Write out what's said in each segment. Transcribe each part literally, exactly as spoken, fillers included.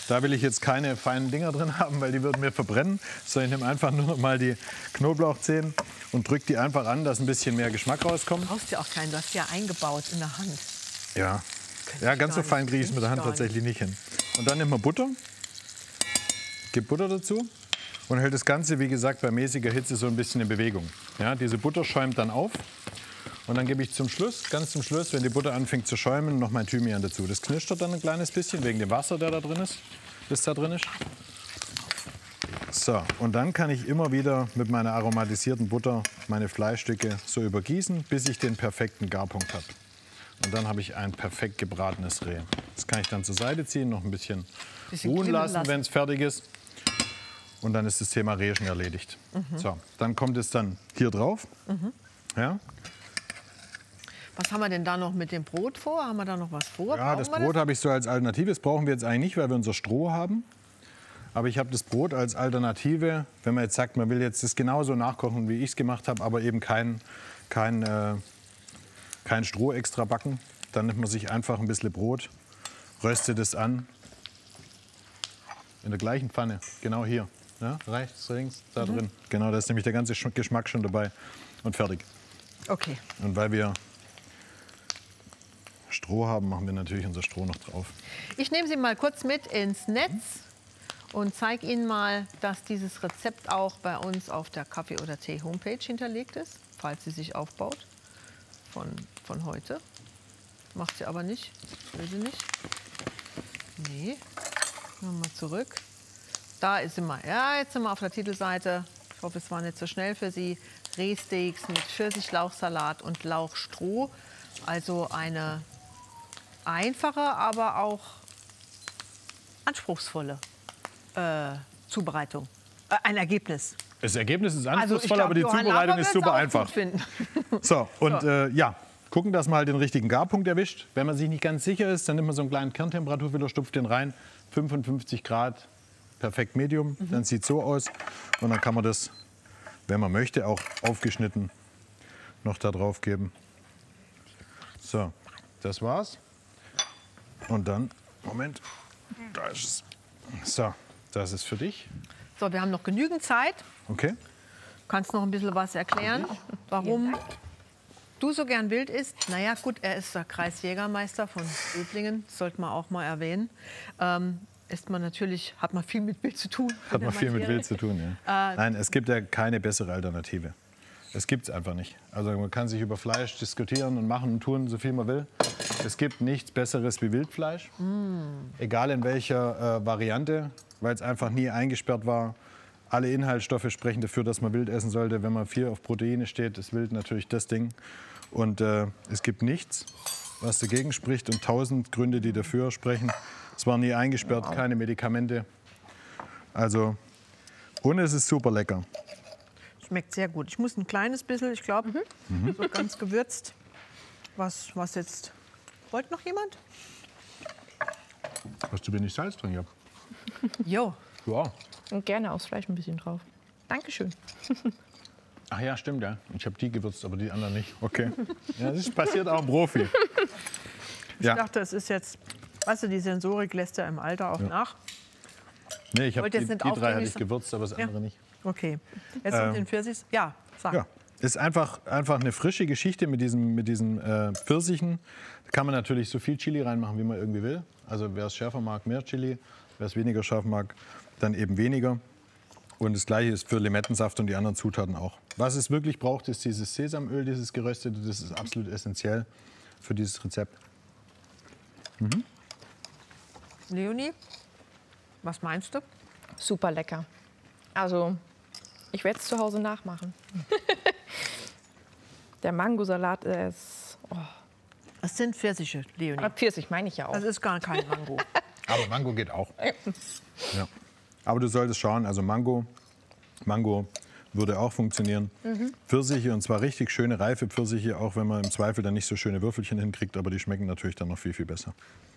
Da will ich jetzt keine feinen Dinger drin haben, weil die würden mir verbrennen. Sondern ich nehme einfach nur noch mal die Knoblauchzehen und drücke die einfach an, dass ein bisschen mehr Geschmack rauskommt. Du brauchst ja auch keinen, du hast ja eingebaut in der Hand. Ja, ja ganz so fein kriege ich es mit der Hand tatsächlich nicht hin. Und dann nimmt man Butter, gibt Butter dazu und hält das Ganze, wie gesagt, bei mäßiger Hitze so ein bisschen in Bewegung. Ja, diese Butter schäumt dann auf. Und dann gebe ich zum Schluss, ganz zum Schluss, wenn die Butter anfängt zu schäumen, noch mein Thymian dazu. Das knistert dann ein kleines bisschen, wegen dem Wasser, der da drin ist, das da drin ist. So, und dann kann ich immer wieder mit meiner aromatisierten Butter meine Fleischstücke so übergießen, bis ich den perfekten Garpunkt habe. Und dann habe ich ein perfekt gebratenes Reh. Das kann ich dann zur Seite ziehen, noch ein bisschen, bisschen ruhen lassen, lassen. wenn es fertig ist. Und dann ist das Thema Reh schon erledigt. Mhm. So, dann kommt es dann hier drauf. Mhm. Ja. Was haben wir denn da noch mit dem Brot vor? Haben wir da noch was vor? Ja, das Brot habe ich so als Alternative. Das brauchen wir jetzt eigentlich nicht, weil wir unser Stroh haben. Aber ich habe das Brot als Alternative, wenn man jetzt sagt, man will jetzt das genauso nachkochen, wie ich es gemacht habe, aber eben kein, kein, äh, kein Stroh extra backen. Dann nimmt man sich einfach ein bisschen Brot, röstet es an. In der gleichen Pfanne, genau hier. Ja, rechts, links, da mhm. drin. Genau, da ist nämlich der ganze Geschmack schon dabei und fertig. Okay. Und weil wir Stroh haben, machen wir natürlich unser Stroh noch drauf. Ich nehme Sie mal kurz mit ins Netz und zeige Ihnen mal, dass dieses Rezept auch bei uns auf der Kaffee oder Tee Homepage hinterlegt ist, falls sie sich aufbaut von, von heute. Macht sie aber nicht, will sie nicht. Nee, nochmal zurück. Da ist sie mal. Ja, jetzt sind wir auf der Titelseite. Ich hoffe, es war nicht so schnell für Sie. Rehsteaks mit Pfirsichlauchsalat und Lauchstroh. Also eine einfache, aber auch anspruchsvolle äh, Zubereitung. Äh, ein Ergebnis. Das Ergebnis ist anspruchsvoll, also glaub, aber die Johann Zubereitung Lafer ist super einfach. So, und so. Äh, ja, gucken, dass man halt den richtigen Garpunkt erwischt. Wenn man sich nicht ganz sicher ist, dann nimmt man so einen kleinen Kerntemperaturfilter, stupft den rein, fünfundfünfzig Grad, perfekt Medium. Mhm. Dann sieht es so aus. Und dann kann man das, wenn man möchte, auch aufgeschnitten noch da drauf geben. So, das war's. Und dann, Moment, da ist es. So, das ist für dich. So, wir haben noch genügend Zeit. Okay. Kannst noch ein bisschen was erklären, warum du so gern wild isst? Naja, gut, er ist der Kreisjägermeister von Röblingen, sollte man auch mal erwähnen. Ähm, isst man natürlich, hat man viel mit Wild zu tun. Hat man viel mit Wild zu tun, ja. Äh, Nein, es gibt ja keine bessere Alternative. Es gibt es einfach nicht. Also man kann sich über Fleisch diskutieren und machen und tun, so viel man will. Es gibt nichts Besseres wie Wildfleisch. Mm. Egal in welcher äh, Variante, weil es einfach nie eingesperrt war. Alle Inhaltsstoffe sprechen dafür, dass man Wild essen sollte. Wenn man viel auf Proteine steht, ist Wild natürlich das Ding. Und äh, es gibt nichts, was dagegen spricht und tausend Gründe, die dafür sprechen. Es war nie eingesperrt, wow. Keine Medikamente. Also, und es ist super lecker. Schmeckt sehr gut. Ich muss ein kleines bisschen, ich glaube, mhm. so ganz gewürzt. Was, was jetzt? Wollt noch jemand? Hast du wenig Salz drin gehabt? Jo. Ja. Und gerne aufs Fleisch ein bisschen drauf. Dankeschön. Ach ja, stimmt, ja. Ich habe die gewürzt, aber die anderen nicht. Okay. Ja, das passiert auch ein Profi. Ich ja. dachte, es ist jetzt, weißt du, die Sensorik lässt ja im Alter auch ja. nach. Nee, ich habe die, die drei hatte ich gewürzt, aber das ja. andere nicht. Okay. Jetzt ähm, den Pfirsich. Ja, sag. Ja. Ist einfach, einfach eine frische Geschichte mit diesen, mit diesen äh, Pfirsichen. Da kann man natürlich so viel Chili reinmachen, wie man irgendwie will. Also wer es schärfer mag, mehr Chili. Wer es weniger scharf mag, dann eben weniger. Und das Gleiche ist für Limettensaft und die anderen Zutaten auch. Was es wirklich braucht, ist dieses Sesamöl, dieses geröstete. Das ist absolut essentiell für dieses Rezept. Mhm. Leonie, was meinst du? Super lecker. Also, ich werde es zu Hause nachmachen. Der Mangosalat ist... Oh. Das sind Pfirsiche, Leonie. Ah, Pfirsich meine ich ja auch. Das ist gar kein Mango. Aber Mango geht auch. Ja. Aber du solltest schauen, also Mango, Mango würde auch funktionieren. Mhm. Pfirsiche, und zwar richtig schöne, reife Pfirsiche, auch wenn man im Zweifel dann nicht so schöne Würfelchen hinkriegt, aber die schmecken natürlich dann noch viel, viel besser.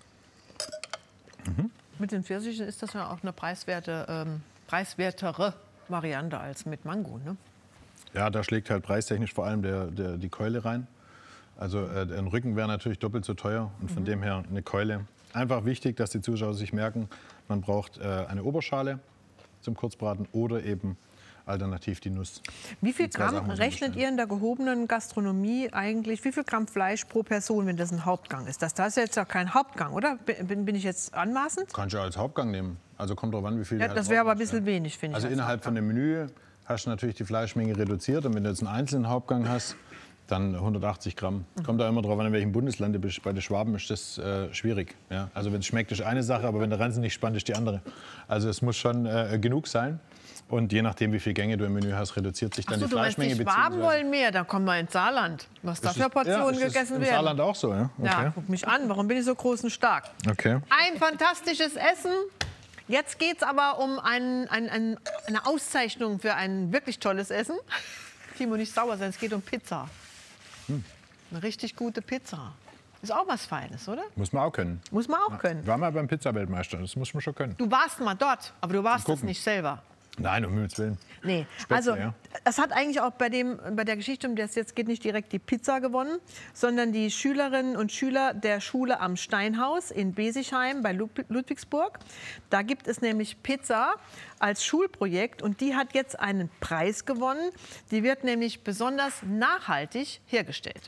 Mhm. Mit den Pfirsichen ist das ja auch eine preiswerte, ähm, preiswertere Variante als mit Mango, ne? Ja, da schlägt halt preistechnisch vor allem der, der, die Keule rein. Also äh, ein Rücken wäre natürlich doppelt so teuer und von mhm. dem her eine Keule einfach wichtig, dass die Zuschauer sich merken, man braucht äh, eine Oberschale zum Kurzbraten oder eben alternativ die Nuss. Wie viel Gramm rechnet ihr in der gehobenen Gastronomie eigentlich? Wie viel Gramm Fleisch pro Person, wenn das ein Hauptgang ist? Das, das ist jetzt ja kein Hauptgang, oder? Bin, bin ich jetzt anmaßend? Kannst du als Hauptgang nehmen. Also kommt drauf an, wie viel. Ja, das wäre aber ein bisschen wenig, finde ich. Also innerhalb Hauptgang. Von dem Menü hast du natürlich die Fleischmenge reduziert. Und wenn du jetzt einen einzelnen Hauptgang hast, dann hundertachtzig Gramm. Mhm. Kommt da immer drauf an, in welchem Bundesland du bist. Bei den Schwaben ist das äh, schwierig. Ja? Also wenn es schmeckt, ist eine Sache, aber wenn der Ransen nicht spannt, ist die andere. Also es muss schon äh, genug sein. Und je nachdem, wie viele Gänge du im Menü hast, reduziert sich dann so, die Fleischmenge. Die Schwaben wollen mehr, dann kommen wir ins Saarland. Was da für Portionen ja, gegessen werden. Im Saarland auch so, ja? Okay. Ja, guck mich an, warum bin ich so groß und stark? Okay. Ein fantastisches Essen. Jetzt geht es aber um ein, ein, ein, eine Auszeichnung für ein wirklich tolles Essen. Timo, nicht sauer sein, es geht um Pizza. Hm. Eine richtig gute Pizza. Ist auch was Feines, oder? Muss man auch können. Muss man auch können. War mal beim Pizza-Weltmeister, das muss man schon können. Du warst mal dort, aber du warst es nicht selber. Nein, um Himmels Willen. Nee, Spätzle, also ja. es hat eigentlich auch bei, dem, bei der Geschichte, um das es jetzt geht, nicht direkt die Pizza gewonnen, sondern die Schülerinnen und Schüler der Schule am Steinhaus in Besigheim bei Ludwigsburg. Da gibt es nämlich Pizza als Schulprojekt und die hat jetzt einen Preis gewonnen. Die wird nämlich besonders nachhaltig hergestellt.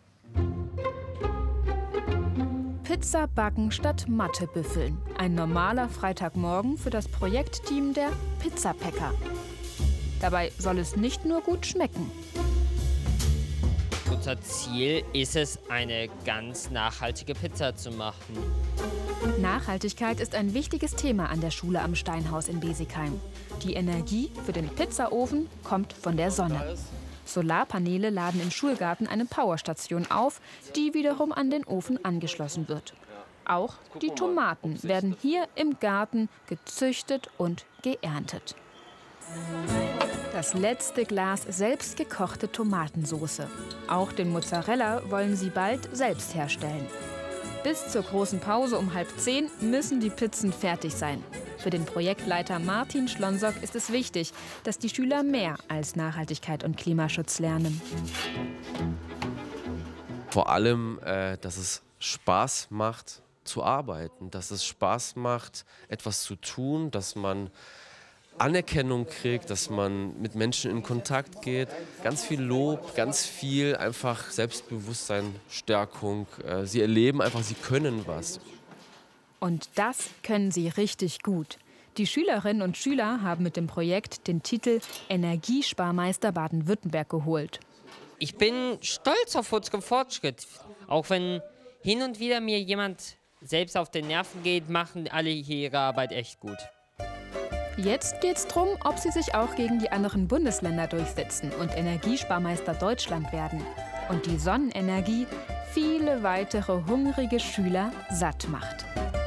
Pizza backen statt Matte büffeln. Ein normaler Freitagmorgen für das Projektteam der Pizzapäcker. Dabei soll es nicht nur gut schmecken. Unser Ziel ist es, eine ganz nachhaltige Pizza zu machen. Nachhaltigkeit ist ein wichtiges Thema an der Schule am Steinhaus in Besigheim. Die Energie für den Pizzaofen kommt von der Sonne. Solarpaneele laden im Schulgarten eine Powerstation auf, die wiederum an den Ofen angeschlossen wird. Auch die Tomaten werden hier im Garten gezüchtet und geerntet. Das letzte Glas selbstgekochte Tomatensauce. Auch den Mozzarella wollen sie bald selbst herstellen. Bis zur großen Pause um halb zehn müssen die Pizzen fertig sein. Für den Projektleiter Martin Schlonsock ist es wichtig, dass die Schüler mehr als Nachhaltigkeit und Klimaschutz lernen. Vor allem, äh, dass es Spaß macht zu arbeiten, dass es Spaß macht, etwas zu tun, dass man Anerkennung kriegt, dass man mit Menschen in Kontakt geht. Ganz viel Lob, ganz viel einfach Selbstbewusstsein, Stärkung. Äh, sie erleben einfach, sie können was. Und das können sie richtig gut. Die Schülerinnen und Schüler haben mit dem Projekt den Titel Energiesparmeister Baden-Württemberg geholt. Ich bin stolz auf unseren Fortschritt. Auch wenn hin und wieder mir jemand selbst auf den Nerven geht, machen alle hier ihre Arbeit echt gut. Jetzt geht's darum, ob sie sich auch gegen die anderen Bundesländer durchsetzen und Energiesparmeister Deutschland werden. Und die Sonnenenergie viele weitere hungrige Schüler satt macht.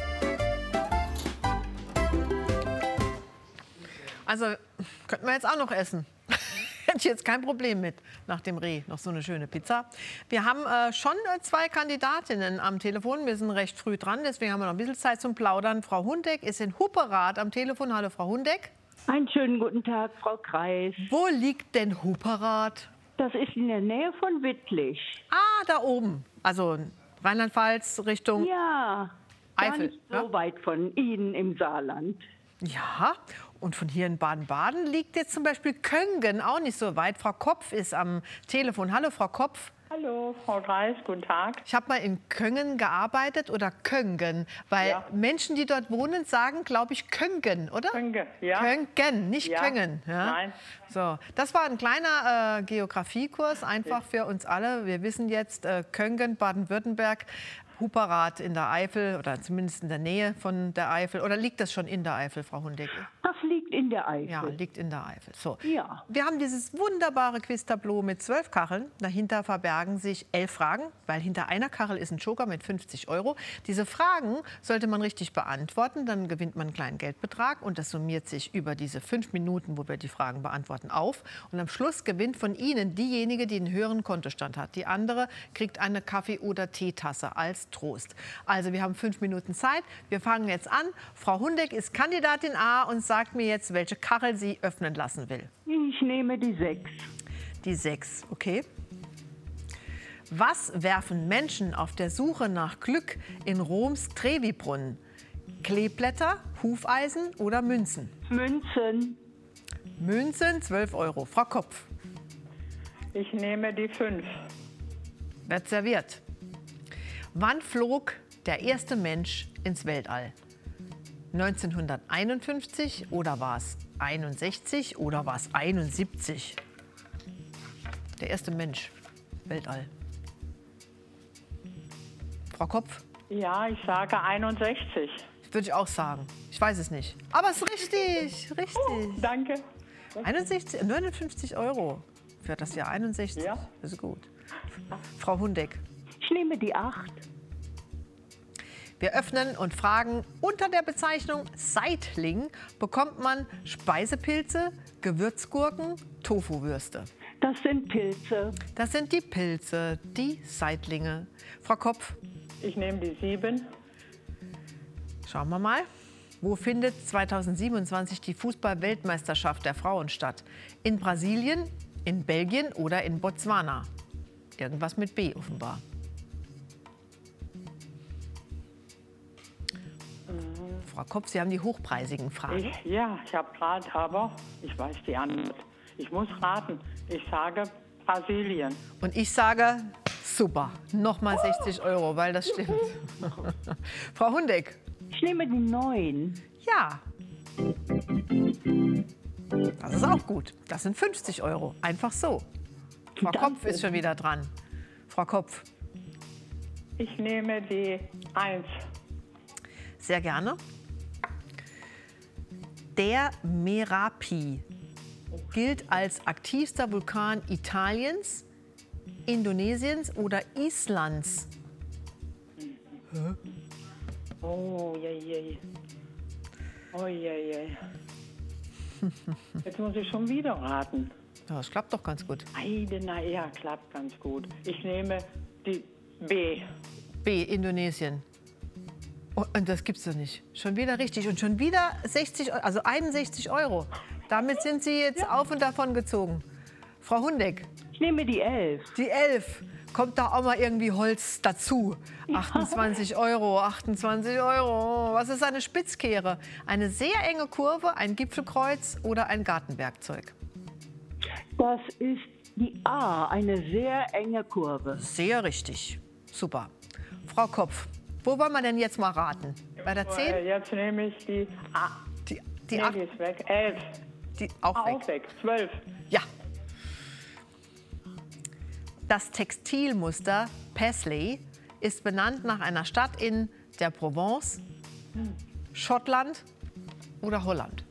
Also könnten wir jetzt auch noch essen. Hätte ich jetzt kein Problem mit, nach dem Reh noch so eine schöne Pizza. Wir haben äh, schon äh, zwei Kandidatinnen am Telefon. Wir sind recht früh dran, deswegen haben wir noch ein bisschen Zeit zum Plaudern. Frau Hundeck ist in Hupperath am Telefon. Hallo, Frau Hundeck. Einen schönen guten Tag, Frau Kreis. Wo liegt denn Hupperath? Das ist in der Nähe von Wittlich. Ah, da oben. Also Rheinland-Pfalz Richtung ja, Eifel. Ganz so ja? weit von Ihnen im Saarland. Ja, und von hier in Baden-Baden liegt jetzt zum Beispiel Köngen, auch nicht so weit. Frau Kopf ist am Telefon. Hallo, Frau Kopf. Hallo, Frau Kreis, guten Tag. Ich habe mal in Köngen gearbeitet oder Köngen, weil ja. Menschen, die dort wohnen, sagen, glaube ich, Köngen, oder? Köngen, ja. Köngen, nicht ja. Köngen. Ja? Nein. So, das war ein kleiner äh, Geografiekurs, einfach für uns alle. Wir wissen jetzt, äh, Köngen, Baden-Württemberg, Hupperath in der Eifel oder zumindest in der Nähe von der Eifel. Oder liegt das schon in der Eifel, Frau Hundeck? Das liegt in der Eifel. Ja, liegt in der Eifel. So. Ja. Wir haben dieses wunderbare Quiztableau mit zwölf Kacheln. Dahinter verbergen sich elf Fragen, weil hinter einer Kachel ist ein Joker mit fünfzig Euro. Diese Fragen sollte man richtig beantworten, dann gewinnt man einen kleinen Geldbetrag und das summiert sich über diese fünf Minuten, wo wir die Fragen beantworten, auf. Und am Schluss gewinnt von Ihnen diejenige, die einen höheren Kontostand hat. Die andere kriegt eine Kaffee- oder Teetasse als Trost. Also wir haben fünf Minuten Zeit. Wir fangen jetzt an. Frau Hundeck ist Kandidatin A und sagt mir jetzt, welche Kachel sie öffnen lassen will. Ich nehme die sechs. Die sechs, okay. Was werfen Menschen auf der Suche nach Glück in Roms Trevi-Brunnen? Kleeblätter, Hufeisen oder Münzen? Münzen. Münzen, zwölf Euro. Frau Kopf. Ich nehme die fünf. Wird serviert. Wann flog der erste Mensch ins Weltall? neunzehnhunderteinundfünfzig oder war es einundsechzig oder war es einundsiebzig? Der erste Mensch, Weltall. Frau Kopf? Ja, ich sage einundsechzig. Würde ich auch sagen. Ich weiß es nicht. Aber es ist richtig, richtig. Oh, danke. einundsechzig, neunundfünfzig Euro für das Jahr einundsechzig. Ja. Das ist gut. Frau Hundeck. Ich nehme die acht. Wir öffnen und fragen, unter der Bezeichnung Seitling bekommt man Speisepilze, Gewürzgurken, Tofuwürste. Das sind Pilze. Das sind die Pilze, die Seitlinge. Frau Kopf. Ich nehme die sieben. Schauen wir mal. Wo findet zweitausendsiebenundzwanzig die Fußball-Weltmeisterschaft der Frauen statt? In Brasilien, in Belgien oder in Botswana? Irgendwas mit B offenbar. Frau Kopf, Sie haben die hochpreisigen Fragen. Ich, ja, ich habe gerade, aber ich weiß die Antwort. Ich muss raten. Ich sage Brasilien. Und ich sage, super, nochmal sechzig Euro, weil das stimmt. Frau Hundeck. Ich nehme die neun. Ja. Das ist auch gut. Das sind fünfzig Euro. Einfach so. Frau Danke. Kopf ist schon wieder dran. Frau Kopf. Ich nehme die eins. Sehr gerne. Der Merapi gilt als aktivster Vulkan Italiens, Indonesiens oder Islands. Hä? Oh, je, je. Oh, je, je. Jetzt muss ich schon wieder raten. Ja, das klappt doch ganz gut. Eide, na ja, klappt ganz gut. Ich nehme die B. B, Indonesien. Oh, und das gibt's doch nicht. Schon wieder richtig. Und schon wieder sechzig, also einundsechzig Euro. Damit sind Sie jetzt ja. auf und davon gezogen. Frau Hundeck. Ich nehme die elf. Die elf. Kommt da auch mal irgendwie Holz dazu. achtundzwanzig Euro, achtundzwanzig Euro. Was ist eine Spitzkehre? Eine sehr enge Kurve, ein Gipfelkreuz oder ein Gartenwerkzeug? Das ist die A, eine sehr enge Kurve. Sehr richtig. Super. Frau Kopf, wo wollen wir denn jetzt mal raten? Bei der zehn? Jetzt nehme ich die A. Die, die nee, acht. Die ist weg. elf. Die auch weg. Auch weg. zwölf. Ja. Das Textilmuster Paisley ist benannt nach einer Stadt in der Provence, Schottland oder Holland.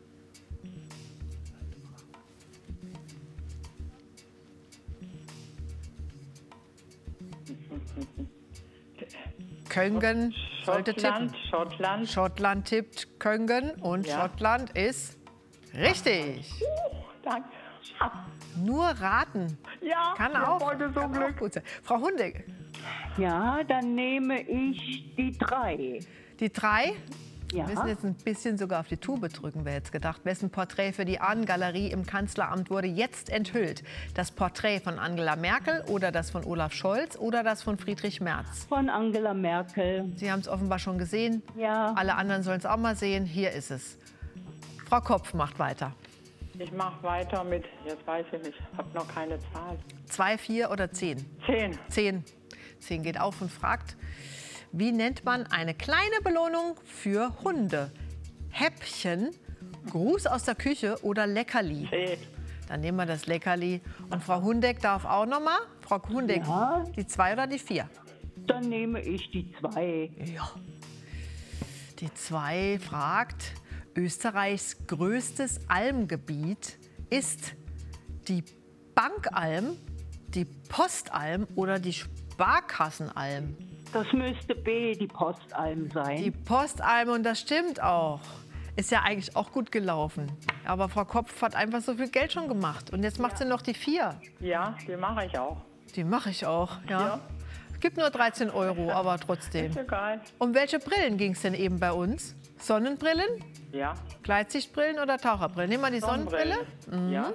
Köngen sollte Schottland, tippen. Schottland. Schottland tippt Köngen und Ja. Schottland ist richtig. Uh, danke. Nur raten. Ja, Kann ich auch, wollte so kann Glück. auch gut sein. Frau Hundeck, Ja, dann nehme ich die drei. die drei. Ja. Wir müssen jetzt ein bisschen sogar auf die Tube drücken, wer jetzt gedacht. Wessen Porträt für die Ahnengalerie im Kanzleramt wurde jetzt enthüllt? Das Porträt von Angela Merkel oder das von Olaf Scholz oder das von Friedrich Merz? Von Angela Merkel. Sie haben es offenbar schon gesehen. Ja. Alle anderen sollen es auch mal sehen. Hier ist es. Frau Kopf macht weiter. Ich mache weiter mit, jetzt weiß ich nicht, ich habe noch keine Zahl. Zwei, vier oder zehn? Zehn. Zehn. Zehn geht auf und fragt, wie nennt man eine kleine Belohnung für Hunde? Häppchen, Gruß aus der Küche oder Leckerli? Zehn. Dann nehmen wir das Leckerli. Und Frau Hundeck darf auch noch mal. Frau Hundeck, Ja. die zwei oder die vier? Dann nehme ich die zwei. Ja. Die zwei fragt, Österreichs größtes Almgebiet ist die Bankalm, die Postalm oder die Sparkassenalm? Das müsste B, die Postalm sein. Die Postalm, und das stimmt auch. Ist ja eigentlich auch gut gelaufen. Aber Frau Kopf hat einfach so viel Geld schon gemacht. Und jetzt macht sie noch die vier. Ja, die mache ich auch. Die mache ich auch, ja. Ja. Gibt nur dreizehn Euro, aber trotzdem. Ist egal. Um welche Brillen ging es denn eben bei uns? Sonnenbrillen, Ja. Gleitsichtbrillen oder Taucherbrillen? Nehmen wir die Sonnenbrille. Sonnenbrille. Ja.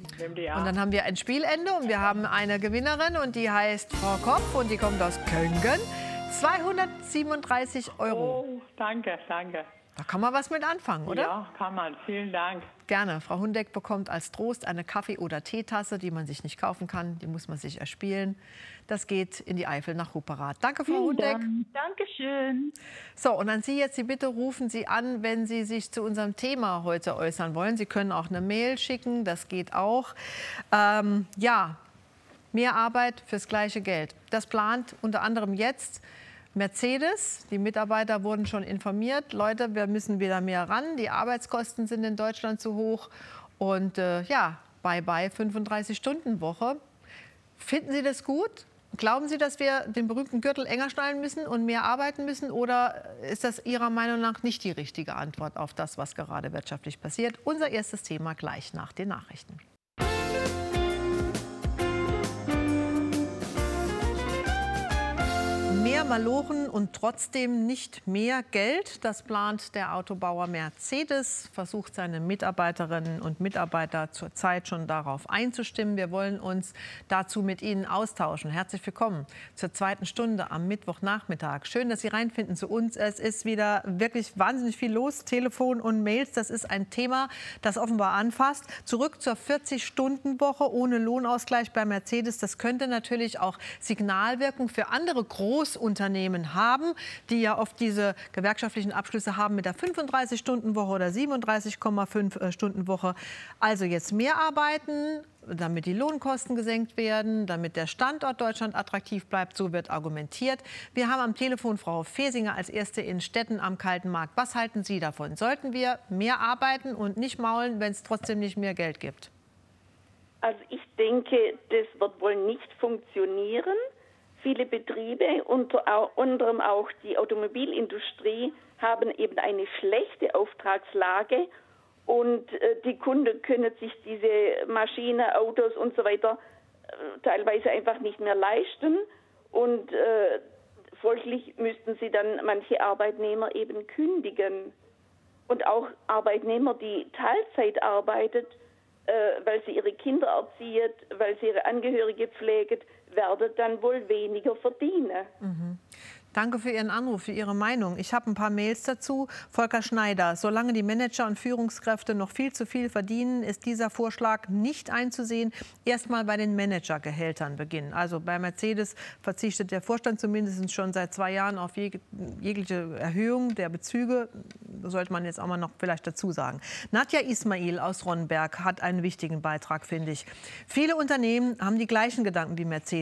Nimm die A. Und dann haben wir ein Spielende und wir haben eine Gewinnerin und die heißt Frau Kopf und die kommt aus Köngen. zweihundertsiebenunddreißig Euro. Oh, danke, danke. Da kann man was mit anfangen, oder? Ja, kann man. Vielen Dank. Gerne. Frau Hundeck bekommt als Trost eine Kaffee- oder Teetasse, die man sich nicht kaufen kann. Die muss man sich erspielen. Das geht in die Eifel nach Hupperath. Danke, Frau Hundeck. Dankeschön. So, und an Sie jetzt die Bitte, rufen Sie an, wenn Sie sich zu unserem Thema heute äußern wollen. Sie können auch eine Mail schicken, das geht auch. Ähm, ja, mehr Arbeit fürs gleiche Geld. Das plant unter anderem jetzt Mercedes. Die Mitarbeiter wurden schon informiert. Leute, wir müssen wieder mehr ran. Die Arbeitskosten sind in Deutschland zu hoch. Und äh, ja, bye bye fünfunddreißig-Stunden-Woche. Finden Sie das gut? Glauben Sie, dass wir den berühmten Gürtel enger schnallen müssen und mehr arbeiten müssen? Oder ist das Ihrer Meinung nach nicht die richtige Antwort auf das, was gerade wirtschaftlich passiert? Unser erstes Thema gleich nach den Nachrichten. Mehr Malochen und trotzdem nicht mehr Geld. Das plant der Autobauer Mercedes, versucht seine Mitarbeiterinnen und Mitarbeiter zurzeit schon darauf einzustimmen. Wir wollen uns dazu mit Ihnen austauschen. Herzlich willkommen zur zweiten Stunde am Mittwochnachmittag. Schön, dass Sie reinfinden zu uns. Es ist wieder wirklich wahnsinnig viel los. Telefon und Mails, das ist ein Thema, das offenbar anfasst. Zurück zur vierzig-Stunden-Woche ohne Lohnausgleich bei Mercedes. Das könnte natürlich auch Signalwirkung für andere große Unternehmen haben, die ja oft diese gewerkschaftlichen Abschlüsse haben mit der fünfunddreißig-Stunden-Woche oder siebenunddreißig Komma fünf Stunden Woche. Also jetzt mehr arbeiten, damit die Lohnkosten gesenkt werden, damit der Standort Deutschland attraktiv bleibt. So wird argumentiert. Wir haben am Telefon Frau Fesinger als Erste in Stetten am Kalten Markt. Was halten Sie davon? Sollten wir mehr arbeiten und nicht maulen, wenn es trotzdem nicht mehr Geld gibt? Also ich denke, das wird wohl nicht funktionieren. Viele Betriebe, unter anderem auch die Automobilindustrie, haben eben eine schlechte Auftragslage und äh, die Kunden können sich diese Maschinen, Autos und so weiter äh, teilweise einfach nicht mehr leisten und äh, folglich müssten sie dann manche Arbeitnehmer eben kündigen. Und auch Arbeitnehmer, die Teilzeit arbeitet, äh, weil sie ihre Kinder erzieht, weil sie ihre Angehörige pflegt, werden dann wohl weniger verdienen. Mhm. Danke für Ihren Anruf, für Ihre Meinung. Ich habe ein paar Mails dazu. Volker Schneider, solange die Manager und Führungskräfte noch viel zu viel verdienen, ist dieser Vorschlag nicht einzusehen. Erstmal bei den Managergehältern beginnen. Also bei Mercedes verzichtet der Vorstand zumindest schon seit zwei Jahren auf jeg jegliche Erhöhung der Bezüge. Das sollte man jetzt auch mal noch vielleicht dazu sagen. Nadja Ismail aus Ronnenberg hat einen wichtigen Beitrag, finde ich. Viele Unternehmen haben die gleichen Gedanken wie Mercedes.